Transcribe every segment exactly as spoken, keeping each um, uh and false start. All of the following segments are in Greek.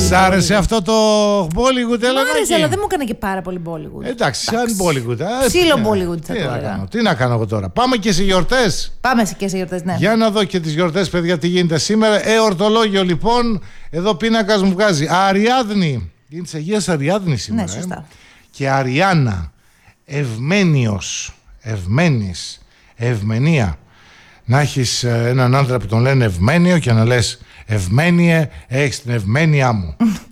Σ' άρεσε αυτό το Bollywood, Έλενα? Μ' άρεσε, αλλά δεν μου έκανε και πάρα πολύ Bollywood. Εντάξει, σαν Bollywood. Ψήλο Bollywood θα το έλεγα. Τι να κάνω εγώ τώρα. Πάμε και σε γιορτές. Πάμε και σε γιορτές, ναι. Για να δω και τις γιορτές, παιδιά, τι γίνεται σήμερα. Εορτολόγιο, λοιπόν. Εδώ πίνακας μου βγάζει Αριάδνη. Είναι της Αγίας Αριάδνη σήμερα. Ναι, σωστά. Ε. Και Αριάννα. Ευμένιος. Ευμένης. Ευμενία. Να έχεις έναν άντρα που τον λένε Ευμένιο και να λες Ευμένιε, έχεις την ευμένειά μου.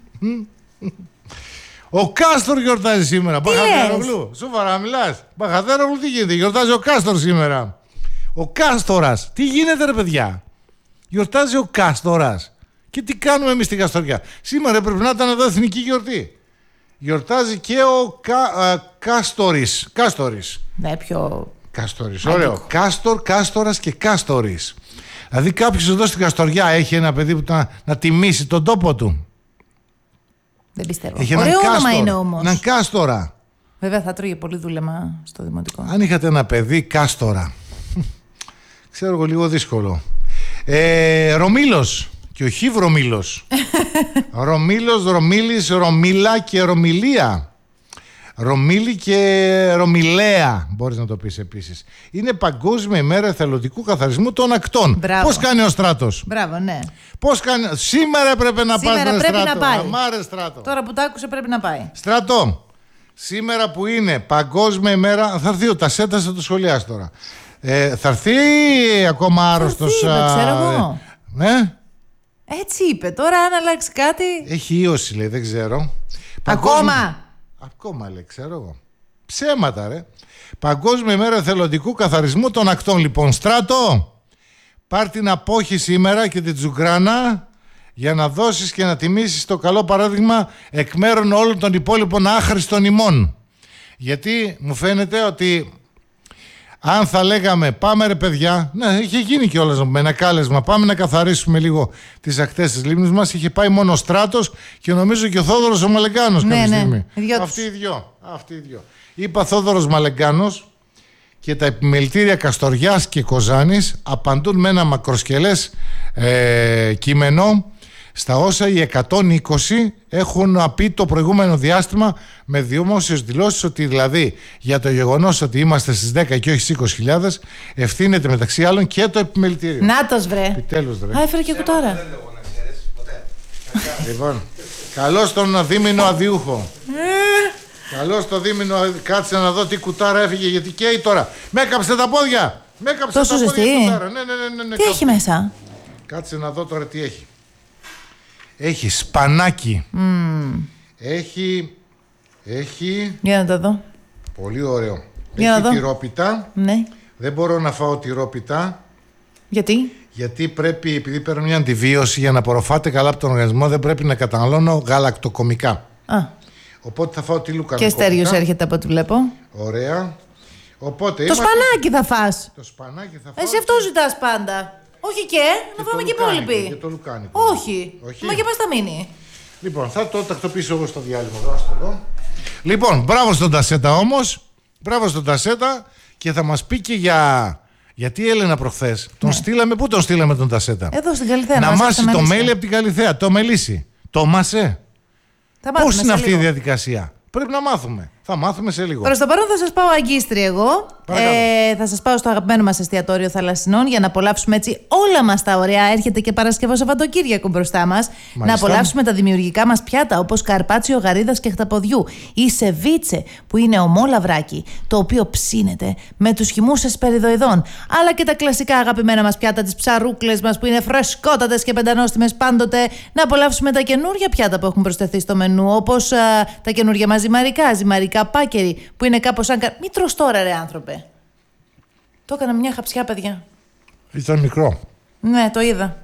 Ο Κάστορ γιορτάζει σήμερα. Μπαχαδέρογλου. Σοβαρά μιλάς? Μπαχαδέρογλου, τι γίνεται? Γιορτάζει ο Κάστορ σήμερα. Ο Κάστορας. Τι γίνεται, ρε παιδιά? Γιορτάζει ο Κάστορας. Και τι κάνουμε εμείς στην Καστοριά? Σήμερα πρέπει να ήταν εδώ εθνική γιορτή. Γιορτάζει και ο Κα, α, Κάστορης. Κάστορης. Ναι, πιο... Κάστορης, ωραίο. Κάστορ, Κάστορας και Κάστορης. Δηλαδή κάποιος εδώ στην Καστοριά έχει ένα παιδί που να, να τιμήσει τον τόπο του. Δεν πιστεύω. Έχει ωραίο έναν όνομα Κάστορ, είναι όμως. έναν Κάστορα. Βέβαια θα τρώγε πολύ δούλεμα στο δημοτικό. Αν είχατε ένα παιδί Κάστορα. Ξέρω εγώ, λίγο δύσκολο. Ε, Ρωμήλος. Και ο Χίβ Ρωμήλος. Ρωμήλος, Ρωμήλης, Ρωμήλα και Ρωμηλία. Ρωμήλη και Ρωμηλαία, μπορείς να το πεις επίσης. Είναι Παγκόσμια ημέρα εθελοντικού καθαρισμού των ακτών. Πώς κάνει ο Στράτος? Μπράβο, ναι. Πώς κάνει? Σήμερα έπρεπε να σήμερα πας, πρέπει Στράτο. να πάει. Αμάρε, Στράτο. Τώρα που το άκουσε πρέπει να πάει. Στράτο, σήμερα που είναι Παγκόσμια ημέρα, θα έρθει ο Τασέτας, θα το σχολιάσει τώρα. Ε, θα έρθει ακόμα άρρωστος? Θα έρθει, ξέρω εγώ. Ναι. Έτσι είπε. Τώρα αν αλλάξει κάτι... Έχει ίωση, λέει, δεν ξέρω. Ακόμα. Παγκόσμια... Ακόμα, λέει, ξέρω εγώ. Ψέματα, ρε. Παγκόσμια ημέρα εθελοντικού καθαρισμού των ακτών. Λοιπόν, Στράτο, πάρ' την απόχη σήμερα και την τζουγκράνα για να δώσεις και να τιμήσεις το καλό παράδειγμα εκ μέρων όλων των υπόλοιπων άχρηστων ημών. Γιατί μου φαίνεται ότι αν θα λέγαμε πάμε ρε παιδιά, ναι, είχε γίνει κιόλας με ένα κάλεσμα, πάμε να καθαρίσουμε λίγο τις ακτές της λίμνης μας, είχε πάει μόνο ο Στράτος και νομίζω και ο Θόδωρος ο Μαλεγκάνος ναι, κάποια ναι, στιγμή. Αυτοί οι δυο. Αυτοί οι δυο. Είπα Θόδωρος Μαλεγκάνος και τα επιμελητήρια Καστοριάς και Κοζάνης απαντούν με ένα μακροσκελές ε, κείμενο στα όσα οι εκατόν είκοσι έχουν πει το προηγούμενο διάστημα με δημόσιες δηλώσεις, ότι δηλαδή για το γεγονός ότι είμαστε στις δέκα και όχι στις είκοσι χιλιάδες ευθύνεται μεταξύ άλλων και το επιμελητήριο. Νάτος βρε. Επιτέλους βρε. Α, έφερε και κουτάρα. Λοιπόν, καλώς τον δίμηνο αδιούχο. Καλώς το δίμηνο, κάτσε να δω τι κουτάρα έφυγε, γιατί καίει τώρα. Με έκαψε τα πόδια. Με έκαψε τόσο τα πόδια ζεστή. κουτάρα. Ναι, ναι, ναι, ναι, ναι, τι έχει μέσα? Κάτσε να δω τώρα τι έχει. Έχει σπανάκι. Mm. Έχει. Έχει. Για να το δω. Πολύ ωραίο. Για έχει να δω. τυρόπιτα. Ναι. Δεν μπορώ να φάω τυρόπιτα. Γιατί? Γιατί πρέπει, επειδή παίρνω μια αντιβίωση για να απορροφάτε καλά από τον οργανισμό, δεν πρέπει να καταναλώνω γαλακτοκομικά. Α. Οπότε θα φάω τη λουκανοκομικά. Και στέριος έρχεται από ό,τι βλέπω. Ωραία. Οπότε το είμαστε... σπανάκι θα φας. Το σπανάκι θα φάω. Εσύ αυτό ζητάς πάντα. Όχι και, και να φάμε και υπόλοιποι. Και το λουκάνικο. Όχι. Όχι. Μα και μας τα μείνει. Λοιπόν, θα το τακτοποιήσω εγώ στο διάλειμμα. Εδώ. Λοιπόν, μπράβο στον Τασέτα όμως. Μπράβο στον Τασέτα και θα μας πει και για. Γιατί Έλενα προχθές τον ναι. στείλαμε. Πού τον στείλαμε τον Τασέτα? Εδώ στην Καλιθέα. Να μάσει το mail από την Καλιθέα. Το μελίσει. Το μάσε. Πώς είναι αυτή λίγο. Η διαδικασία? Πρέπει να μάθουμε. Θα μάθουμε σε λίγο. Προς το παρόν θα σας πάω αγκίστρι εγώ. Ε, θα σας πάω στο αγαπημένο μας εστιατόριο Θαλασσινών για να απολαύσουμε έτσι όλα μας τα ωραία. Έρχεται και Παρασκευό Σαββατοκύριακο μπροστά μας. Να απολαύσουμε τα δημιουργικά μας πιάτα όπως καρπάτσιο γαρίδας και χταποδιού ή σεβίτσε που είναι ομό λαβράκι, το οποίο ψήνεται με τους χυμούς εσπεριδοειδών. Αλλά και τα κλασικά αγαπημένα μας πιάτα, τις ψαρούκλες μας που είναι φρεσκότατες και πεντανόστιμες πάντοτε. Να απολαύσουμε τα καινούργια πιάτα που έχουν προσθεθεί στο μενού, όπως α, τα καινούργια μας ζυμαρικά, ζυμαρικά πάκερι που είναι κάπως σαν. Μη τρως τώρα, ρε άνθρωπε. Το έκανα μια χαψιά, παιδιά. Ήταν μικρό. Ναι, το είδα.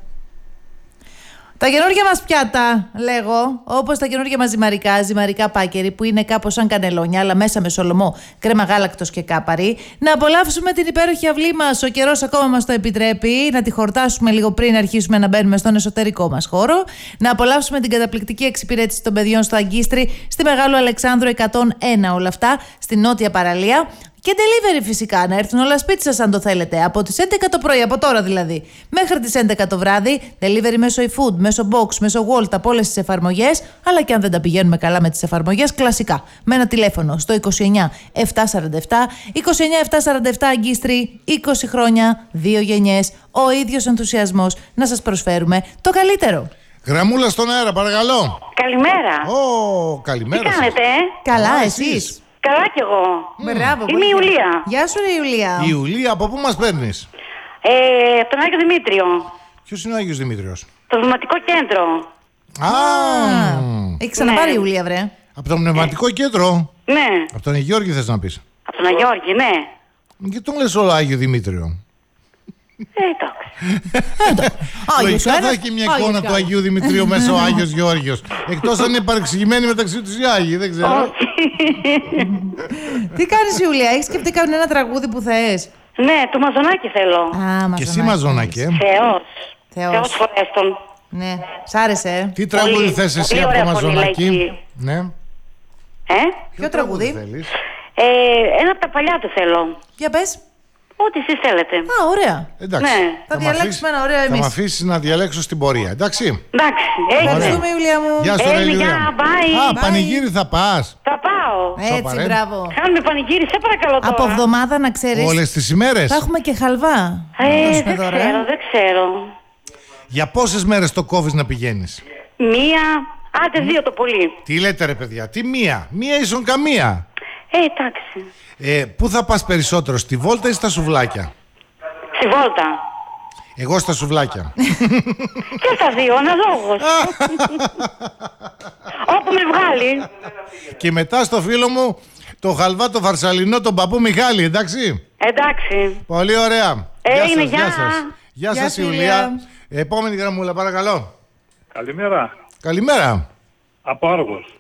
Τα καινούργια μας πιάτα, λέγω, όπως τα καινούργια μας ζυμαρικά, ζυμαρικά πάκερι που είναι κάπως σαν κανελόνια, αλλά μέσα με σολομό, κρέμα γάλακτος και κάπαρι. Να απολαύσουμε την υπέροχη αυλή μας, ο καιρός ακόμα μας το επιτρέπει, να τη χορτάσουμε λίγο πριν αρχίσουμε να μπαίνουμε στον εσωτερικό μας χώρο. Να απολαύσουμε την καταπληκτική εξυπηρέτηση των παιδιών στο Αγκίστρι, στη Μεγάλου Αλεξάνδρου εκατόν ένα, όλα αυτά, στη νότια παραλία. Και delivery φυσικά, να έρθουν όλα σπίτι σας αν το θέλετε. Από τις έντεκα το πρωί, από τώρα δηλαδή, μέχρι τις έντεκα το βράδυ, delivery μέσω eFood, μέσω Box, μέσω Wolt, από όλες τις εφαρμογές. Αλλά και αν δεν τα πηγαίνουμε καλά με τις εφαρμογές, κλασικά. Με ένα τηλέφωνο στο είκοσι εννιά επτακόσια σαράντα επτά, είκοσι εννιά επτακόσια σαράντα επτά Αγκίστρι, είκοσι χρόνια, δύο γενιές, ο ίδιος ενθουσιασμός να σας προσφέρουμε το καλύτερο. Γραμμούλα στον αέρα, παρακαλώ. Καλημέρα. Ω, καλημέρα. Τι κάνετε, ε? Καλά, Α, εσείς. εσείς. Καλά κι εγώ. Μπράβο. Είμαι η Ιουλία. Γεια σου, ρε Ιουλία. Η Ιουλία, από πού μας παίρνεις? Ε, από τον Άγιο Δημήτριο. Ποιος είναι ο Άγιος Δημήτριος? Το Πνευματικό Κέντρο. Α, Έχει ξαναπάρει η Ναι. Ιουλία, βρε. από το πνευματικό κέντρο. Ναι. Από τον Αγιώργη θες να πεις? Από τον Αγιώργη, ναι. Και τον λες όλο Άγιο Δημήτριο. Ε, εντάξει. Άγιος Λογικά ο θα ένας, έχει και μια Άγιος εικόνα κι του άλλος. Αγίου Δημητρίου μέσα ο Άγιος Γεώργιος. Εκτός αν είναι παρεξηγημένοι μεταξύ τους οι Άγιοι, δεν ξέρω. Όχι. Τι κάνεις, Ιουλία, έχεις σκεφτεί κανένα τραγούδι που θες? Ναι, το μαζονάκι θέλω. Α, Και εσύ μαζονάκι, ε. Θεός. Θεός. Θεός φορέστον. Ναι, σ' άρεσε, ε. Τι τραγούδι Πολύ- θες εσύ πολύ από το ωραία φωνή, μαζονάκι? λαϊκή. Ναι. Ε? Ποιο τραγούδι? θέλεις? ε, ένα από τα παλιά του θέλω. Για πες. Ό,τι εσείς θέλετε. Α, ωραία. Εντάξει. Ναι. Θα μ' διαλέξουμε αφήσεις- ένα ωραίο Θα εμείς. με αφήσεις να διαλέξω στην πορεία, εντάξει. Εντάξει, έγινε. Ευχαριστούμε, Ιουλία μου. Γεια σου, ρε Έγινε, Ιουλία. γεια, bye. Α, πανηγύρι θα πας. Θα πάω. Έτσι, Σοπαρέ. μπράβο. Κάνουμε πανηγύρι, σε παρακαλώ τώρα. Από εβδομάδα να ξέρεις, Όλες τις ημέρες. θα έχουμε και χαλβά. Να Ε, δώσουμε δεν δώρα, ε. ξέρω, δεν ξέρω. Για πόσες μέρες το κόβεις να πηγαίνεις? Μία, άντε δύο το πολύ. Τι λέτε ρε παιδιά, τι μία, μία ίσον καμία. Ε, εντάξει. Ε, πού θα πας περισσότερο, στη βόλτα ή στα σουβλάκια? Στη βόλτα. Εγώ στα σουβλάκια. Και στα δύο, αναλόγως. Όπου με βγάλει. Και μετά στο φίλο μου το χαλβά το φαρσαλινό τον παππού Μιχάλη, εντάξει. Εντάξει. Πολύ ωραία. Έγινε, σας, γεια. γεια σας. Γεια Γεια σας σου, Ιουλία. Ιουλία. Επόμενη γραμμούλα παρακαλώ. Καλημέρα. Καλημέρα. Από Άργος.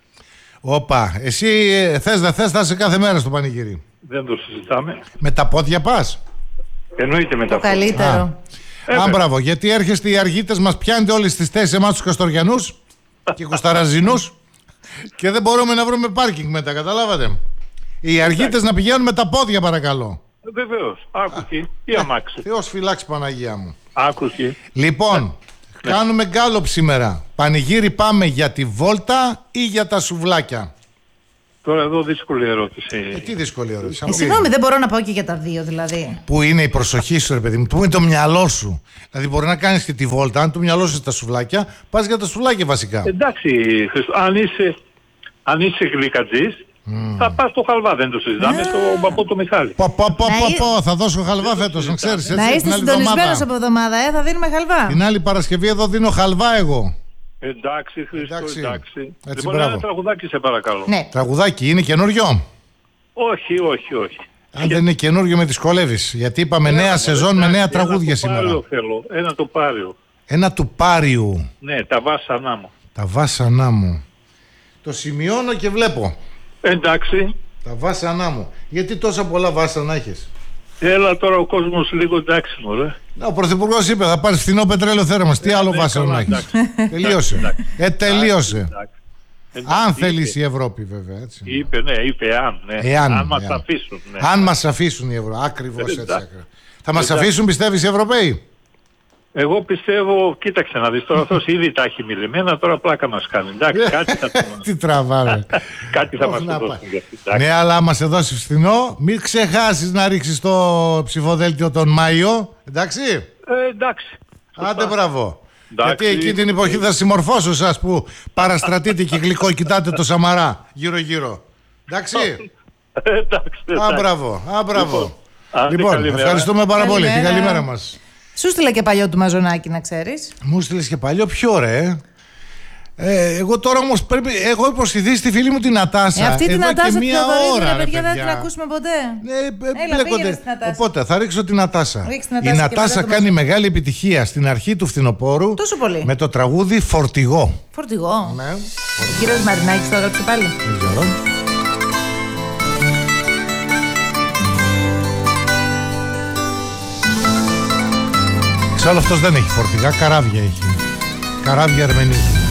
Όπα, εσύ ε, θες δεν θες θα είσαι κάθε μέρα στο πανηγύρι. Δεν το συζητάμε. Με τα πόδια πας? Εννοείται μετά. Το καλύτερο. Α, μπράβο, γιατί έρχεστε οι αργίτες μας, πιάνετε όλες τις θέσεις εμάς τους Καστοριανούς και Κοσταραζινούς και δεν μπορούμε να βρούμε πάρκινγκ μετά, καταλάβατε. Οι αργίτες να πηγαίνουν με τα πόδια παρακαλώ. Βεβαίως. Άκουκι. Τι αμάξι. Θεός φυλάξει Παναγία μου. Άκουκι. Λοιπόν, κάνουμε γκάλωπ σήμερα. Πανηγύρι πάμε για τη βόλτα ή για τα σουβλάκια? Τώρα εδώ δύσκολη ερώτηση. Ε, τι δύσκολη ερώτηση. Ε, συγγνώμη, δεν μπορώ να πάω και για τα δύο δηλαδή. Πού είναι η προσοχή σου, ρε παιδί μου, πού είναι το μυαλό σου? Δηλαδή, μπορεί να κάνεις και τη βόλτα. Αν το μυαλό σου στα σουβλάκια, πας για τα σουβλάκια βασικά. Εντάξει, Χριστό, αν είσαι, αν είσαι γλυκατζής, Mm. θα πας στο χαλβά, δεν το συζητάμε, στον παππού του Μιχάλη. Πω, πω, πω, Να πω, εί- πω, θα δώσω χαλβά φέτος, να ξέρεις. Έτσι, Να την είστε άλλη συντονισμένος εβδομάδα. από εβδομάδα, ε, θα δίνουμε χαλβά. Την άλλη Παρασκευή εδώ δίνω χαλβά εγώ. Εντάξει, Χριστό, Εντάξει. εντάξει. Έτσι, Λοιπόν, μπράβο. ένα τραγουδάκι σε παρακαλώ. Ναι. Τραγουδάκι, είναι καινούριο? Όχι, όχι, όχι. Αν δεν είναι καινούριο με δυσκολεύεις. Γιατί είπαμε νέα σεζόν με νέα τραγούδια σήμερα. Ένα το θέλω, ένα το πάριο. Ένα του Πάριου. Ναι, τα βάσανά μου. Τα βάσανά μου. Το σημειώνω και βλέπω. Εντάξει. Τα βάσανά μου. Γιατί τόσα πολλά βάσανα έχεις? Έλα τώρα ο κόσμος λίγο εντάξει μου, ρε. Να, ο Πρωθυπουργός είπε θα πάρει φθηνό πετρέλαιο θέρμανση. Τι άλλο ναι, βάσανο καλά, να έχεις? εντάξει. Τελείωσε. Ε, τελείωσε. Εντάξει. Εντάξει, Αν είπε- θέλεις η Ευρώπη βέβαια, έτσι. Είπε, ναι, είπε αν. Ναι. Εάν, αν μας εάν. αφήσουν. Ναι. Αν μας αφήσουν οι Ευρωπαίοι. Ακριβώς έτσι. Εντάξει. ακριβώς. Θα μας Εντάξει. αφήσουν, πιστεύεις, οι Ευρωπαίοι? Εγώ πιστεύω, κοίταξε να δεις τώρα, αυτός ήδη τα έχει μιλημένα, τώρα πλάκα μας κάνει. Εντάξει, κάτι θα, το- Τι τραβάρε. κάτι θα Όχι μας να το πάει. δώσουν. για αυτή, εντάξει. Ναι, αλλά άμα σε δώσει φθηνό, μην ξεχάσεις να ρίξεις το ψηφοδέλτιο τον Μάιο. Εντάξει. Ε, εντάξει. Άντε μπράβο. Εντάξει. Γιατί εκεί την εποχή θα συμμορφώσω σας που παραστρατείτε και γλυκό κοιτάτε το Σαμαρά γύρω-γύρω. Εντάξει. Ε, εντάξει, Α, εντάξει. μπράβο. Α, μπράβο. άντε, Λοιπόν, καλημέρα. ευχαριστούμε πάρα πολύ. Την Καλημέρα. καλημέρα μας. Σου στείλα και παλιό του μαζονάκι, να ξέρεις. Μου στείλες και παλιό, πιο ρε. Ε, εγώ τώρα όμως πρέπει. Έχω υποσχεθεί στη φίλη μου την Νατάσα. Ε, αυτή την εδώ και Νατάσα την μία Θεοδωρίδου, ώρα, ρε ρε, παιδιά, δεν παιδιά. την ακούσουμε ποτέ. Ναι, ε, Έλα, μπλέκονται. πήγαινε στην Νατάσα. Οπότε θα ρίξω την Νατάσα. Ρίξε την Η Νατάσα και Νατάσα μετά το κάνει μας- μεγάλη επιτυχία στην αρχή του φθινοπόρου. Τόσο πολύ. Με το τραγούδι Φορτηγό. Φορτηγό. Ναι. Ο κύριος Μαρινάκης το έγραψε πάλι. Δεν ξέρω. Εξάλλου αυτός δεν έχει φορτηγά, καράβια έχει. Καράβια Αρμενίδη.